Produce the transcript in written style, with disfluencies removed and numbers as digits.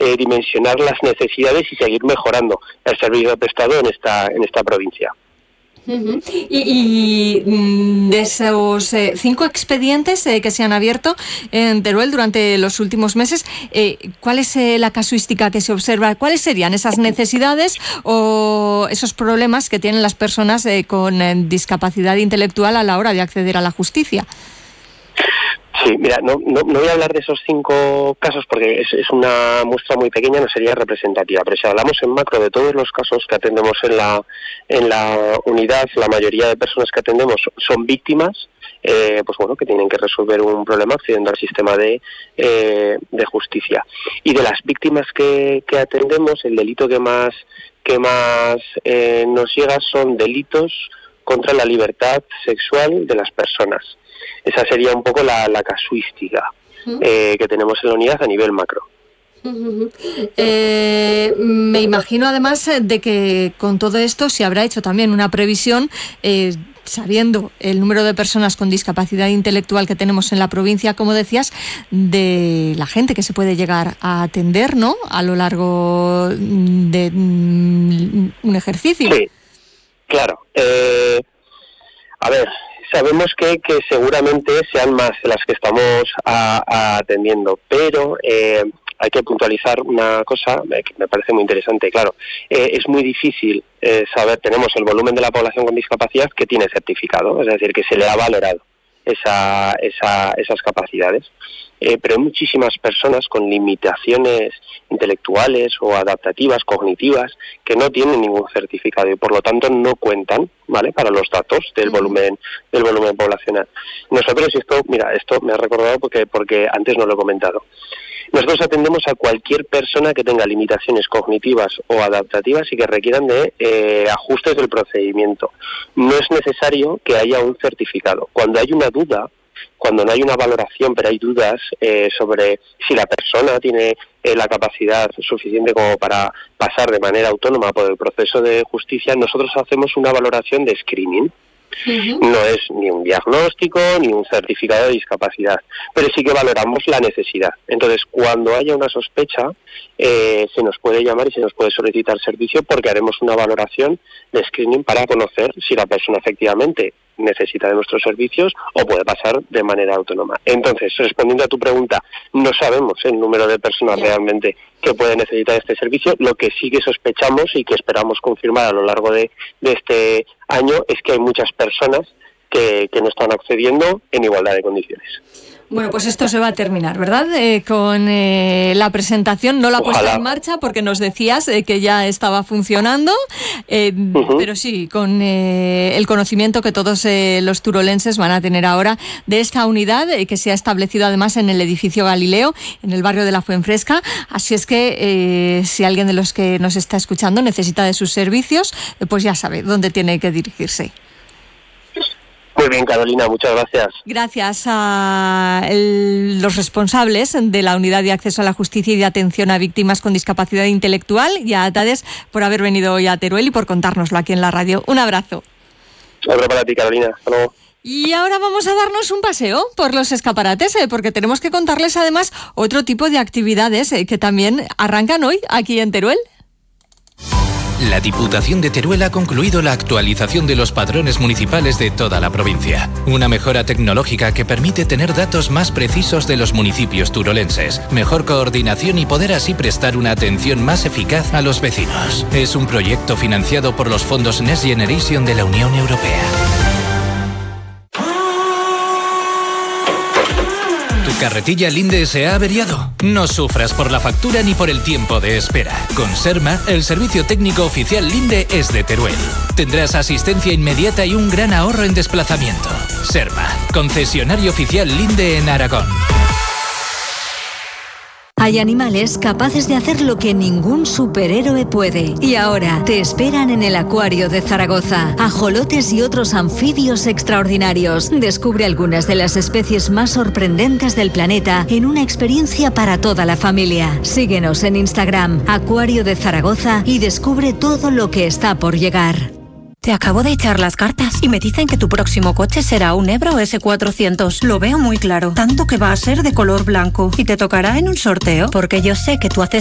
dimensionar las necesidades y seguir mejorando el servicio prestado en esta provincia. Uh-huh. Y de esos 5 expedientes que se han abierto en Teruel durante los últimos meses, ¿cuál es la casuística que se observa? ¿Cuáles serían esas necesidades o esos problemas que tienen las personas con discapacidad intelectual a la hora de acceder a la justicia? Sí, mira, no voy a hablar de esos 5 casos porque es una muestra muy pequeña, no sería representativa, pero si hablamos en macro de todos los casos que atendemos en la unidad, la mayoría de personas que atendemos son víctimas, pues bueno, que tienen que resolver un problema accediendo al sistema de justicia. Y de las víctimas que atendemos, el delito que más nos llega son delitos contra la libertad sexual de las personas. Esa sería un poco la casuística que tenemos en la unidad a nivel macro. Me imagino además de que con todo esto se habrá hecho también una previsión, sabiendo el número de personas con discapacidad intelectual que tenemos en la provincia, como decías, de la gente que se puede llegar a atender, ¿no?, a lo largo de un ejercicio. Sí, claro. A ver, sabemos que seguramente sean más de las que estamos atendiendo, pero hay que puntualizar una cosa que me parece muy interesante. Claro, es muy difícil saber, tenemos el volumen de la población con discapacidad que tiene certificado, es decir, que se le ha valorado esas capacidades, pero hay muchísimas personas con limitaciones intelectuales o adaptativas, cognitivas, que no tienen ningún certificado y por lo tanto no cuentan, ¿vale?, para los datos del volumen poblacional. Nosotros, esto me ha recordado porque antes no lo he comentado. Nosotros atendemos a cualquier persona que tenga limitaciones cognitivas o adaptativas y que requieran de ajustes del procedimiento. No es necesario que haya un certificado. Cuando hay una duda, cuando no hay una valoración, pero hay dudas sobre si la persona tiene la capacidad suficiente como para pasar de manera autónoma por el proceso de justicia, nosotros hacemos una valoración de screening. Uh-huh. No es ni un diagnóstico ni un certificado de discapacidad, pero sí que valoramos la necesidad. Entonces, cuando haya una sospecha, se nos puede llamar y se nos puede solicitar servicio porque haremos una valoración de screening para conocer si la persona efectivamente necesita de nuestros servicios o puede pasar de manera autónoma. Entonces, respondiendo a tu pregunta, no sabemos el número de personas realmente que pueden necesitar este servicio. Lo que sí que sospechamos y que esperamos confirmar a lo largo de este año es que hay muchas personas que no están accediendo en igualdad de condiciones. Bueno, pues esto se va a terminar, ¿verdad? Con la presentación, no la puesta en marcha, porque nos decías que ya estaba funcionando, pero sí, con el conocimiento que todos los turolenses van a tener ahora de esta unidad que se ha establecido además en el edificio Galileo, en el barrio de la Fuenfresca. Así es que si alguien de los que nos está escuchando necesita de sus servicios, pues ya sabe dónde tiene que dirigirse. Muy bien, Carolina, muchas gracias. Gracias a los responsables de la Unidad de Acceso a la Justicia y de Atención a Víctimas con Discapacidad Intelectual y a TADES por haber venido hoy a Teruel y por contárnoslo aquí en la radio. Un abrazo. Otro para ti, Carolina. Hasta luego. Y ahora vamos a darnos un paseo por los escaparates, porque tenemos que contarles además otro tipo de actividades que también arrancan hoy aquí en Teruel. La Diputación de Teruel ha concluido la actualización de los padrones municipales de toda la provincia. Una mejora tecnológica que permite tener datos más precisos de los municipios turolenses, mejor coordinación y poder así prestar una atención más eficaz a los vecinos. Es un proyecto financiado por los fondos Next Generation de la Unión Europea. ¿Tu carretilla Linde se ha averiado? No sufras por la factura ni por el tiempo de espera. Con Serma, el servicio técnico oficial Linde es de Teruel. Tendrás asistencia inmediata y un gran ahorro en desplazamiento. Serma, concesionario oficial Linde en Aragón. Hay animales capaces de hacer lo que ningún superhéroe puede. Y ahora te esperan en el Acuario de Zaragoza. Ajolotes y otros anfibios extraordinarios. Descubre algunas de las especies más sorprendentes del planeta en una experiencia para toda la familia. Síguenos en Instagram, Acuario de Zaragoza, y descubre todo lo que está por llegar. Te acabo de echar las cartas y me dicen que tu próximo coche será un Ebro S400. Lo veo muy claro, tanto que va a ser de color blanco y te tocará en un sorteo, porque yo sé que tú haces